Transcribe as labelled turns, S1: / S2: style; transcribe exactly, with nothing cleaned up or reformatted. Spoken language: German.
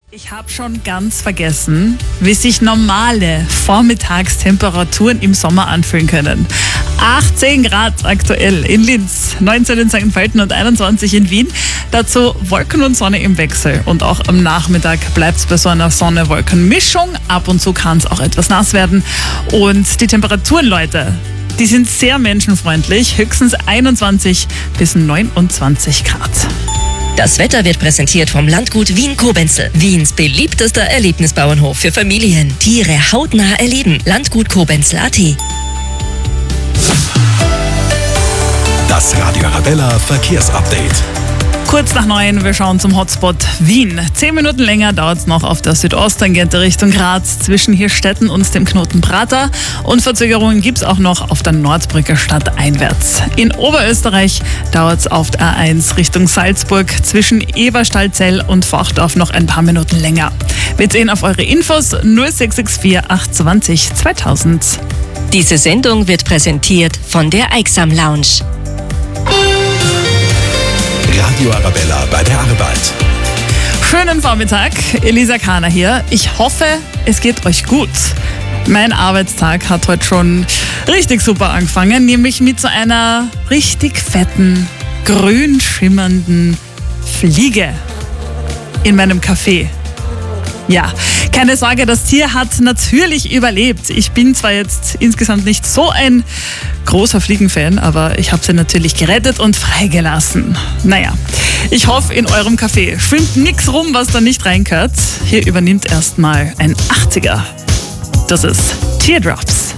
S1: Ich habe schon ganz vergessen, wie sich normale Vormittagstemperaturen im Sommer anfühlen können. achtzehn Grad aktuell in Linz, neunzehn in Sankt Pölten und einundzwanzig in Wien. Dazu Wolken und Sonne im Wechsel. Und auch am Nachmittag bleibt es bei so einer Sonne-Wolken-Mischung. Ab und zu kann es auch etwas nass werden. Und die Temperaturen, Leute, die sind sehr menschenfreundlich. Höchstens einundzwanzig bis neunundzwanzig Grad.
S2: Das Wetter wird präsentiert vom Landgut Wien-Kobenzl. Wiens beliebtester Erlebnisbauernhof für Familien. Tiere hautnah erleben. Landgut Kobenzl punkt at.
S3: Das Radio Arabella Verkehrsupdate.
S1: Kurz nach neun, wir schauen zum Hotspot Wien. Zehn Minuten länger dauert es noch auf der Südosttangente Richtung Graz zwischen Hirstetten und dem Knoten Prater. Und Verzögerungen gibt es auch noch auf der Nordbrücke stadteinwärts. In Oberösterreich dauert es auf der A eins Richtung Salzburg zwischen Eberstallzell und Forchdorf noch ein paar Minuten länger. Wir sehen auf eure Infos null sechs sechs vier acht zwei null zweitausend.
S2: Diese Sendung wird präsentiert von der Eiksam Lounge.
S3: Radio Arabella bei der Arbeit.
S1: Schönen Vormittag, Elisa Kahner hier. Ich hoffe, es geht euch gut. Mein Arbeitstag hat heute schon richtig super angefangen, nämlich mit so einer richtig fetten, grün schimmernden Fliege in meinem Café. Ja, keine Sorge, das Tier hat natürlich überlebt. Ich bin zwar jetzt insgesamt nicht so ein großer Fliegenfan, aber ich habe sie natürlich gerettet und freigelassen. Naja, ich hoffe, in eurem Café schwimmt nichts rum, was da nicht reingehört. Hier übernimmt erstmal ein achtziger. Das ist Teardrops.